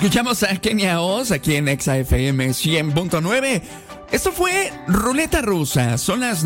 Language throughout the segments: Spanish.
Escuchamos a Kenia Oz aquí en Exa FM 100.9. Esto fue Ruleta Rusa. Son las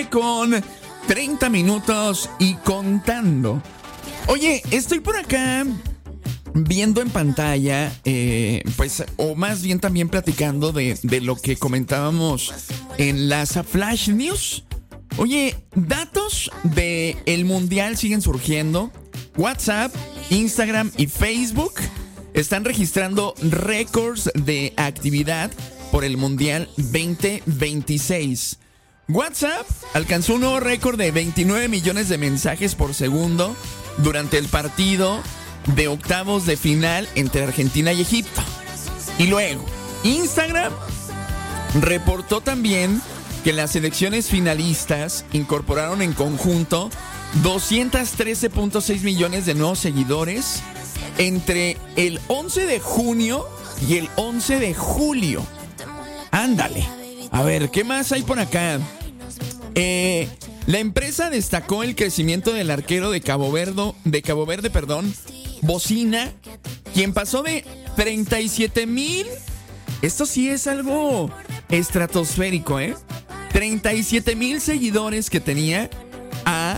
9:30 y contando. Oye, estoy por acá viendo en pantalla, pues, o más bien también platicando de lo que comentábamos en las Flash News. Oye, datos del Mundial siguen surgiendo. WhatsApp, Instagram y Facebook están registrando récords de actividad por el Mundial 2026. WhatsApp alcanzó un nuevo récord de 29 millones de mensajes por segundo durante el partido de octavos de final entre Argentina y Egipto. Y luego, Instagram reportó también que las selecciones finalistas incorporaron en conjunto 213.6 millones de nuevos seguidores entre el 11 de junio y el 11 de julio. Ándale. A ver, ¿qué más hay por acá? La empresa destacó el crecimiento del arquero de Cabo Verde, Bocina, quien pasó de 37,000. Esto sí es algo estratosférico, 37,000 seguidores que tenía a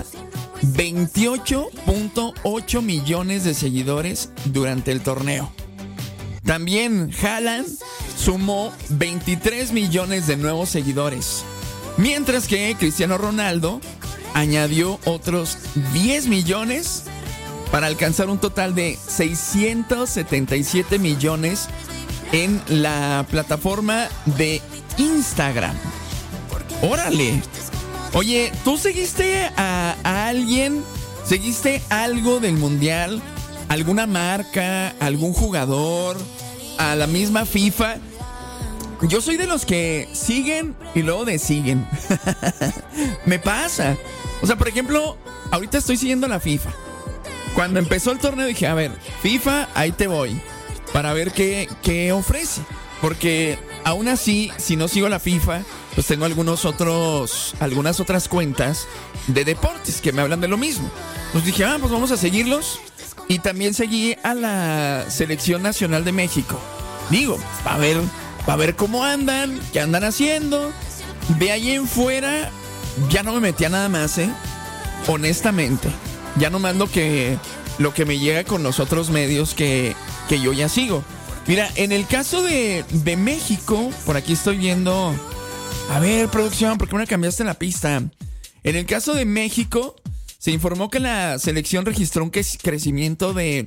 28.8 millones de seguidores durante el torneo. También Haaland sumó 23 millones de nuevos seguidores, mientras que Cristiano Ronaldo añadió otros 10 millones para alcanzar un total de 677 millones en la plataforma de Instagram. ¡Órale! Oye, ¿tú seguiste a alguien? ¿Seguiste algo del Mundial? ¿Alguna marca? ¿Algún jugador? ¿A la misma FIFA? Yo soy de los que siguen y luego desiguen. Me pasa. O sea, por ejemplo, ahorita estoy siguiendo la FIFA. Cuando empezó el torneo dije, a ver, FIFA, ahí te voy, para ver qué ofrece. Porque aún así, si no sigo la FIFA, pues tengo algunas otras cuentas de deportes que me hablan de lo mismo. Pues dije, pues vamos a seguirlos. Y también seguí a la Selección Nacional de México. Digo, para ver cómo andan, qué andan haciendo. De ahí en fuera, ya no me metí a nada más, honestamente. Ya nomás lo que me llega con los otros medios que yo ya sigo. Mira, en el caso de México, por aquí estoy viendo. A ver, producción, ¿por qué me cambiaste la pista? En el caso de México, se informó que la selección registró un crecimiento de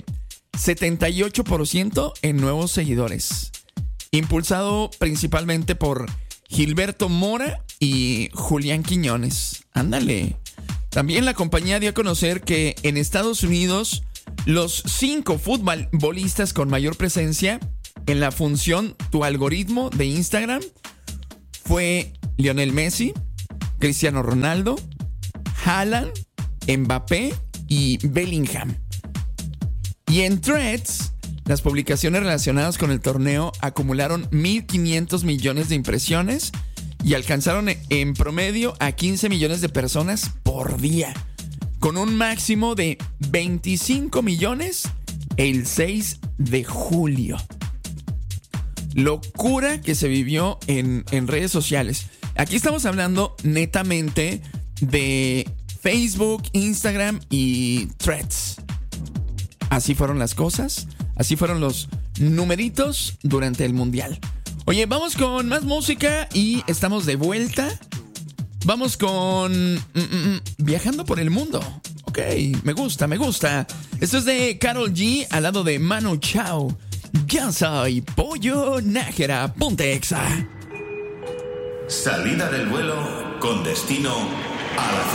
78% en nuevos seguidores, impulsado principalmente por Gilberto Mora y Julián Quiñones. Ándale. También la compañía dio a conocer que en Estados Unidos los 5 futbolistas con mayor presencia en la función Tu Algoritmo de Instagram fue Lionel Messi, Cristiano Ronaldo, Haaland, Mbappé y Bellingham. Y en Threads, las publicaciones relacionadas con el torneo acumularon 1.500 millones de impresiones y alcanzaron en promedio a 15 millones de personas por día, con un máximo de 25 millones el 6 de julio. Locura que se vivió en redes sociales. Aquí estamos hablando netamente de Facebook, Instagram y Threads. Así fueron las cosas, así fueron los numeritos durante el Mundial. Oye, vamos con más música y estamos de vuelta. Vamos con Viajando por el Mundo. Ok, me gusta. Esto es de Karol G al lado de Manu Chao. Yo soy Pollo Nájera, ponte Exa. Salida del vuelo con destino a la